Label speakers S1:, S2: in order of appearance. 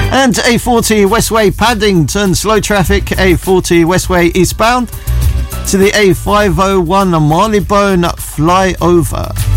S1: And A40 Westway Paddington, slow traffic, A40 Westway eastbound to the A501 Marleybone flyover.